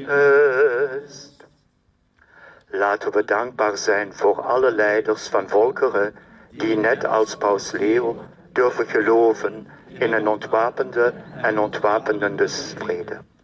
dienst. Laten we dankbaar zijn voor alle leiders van volkeren die net als Paus Leo durven geloven in een ontwapende en ontwapenende vrede.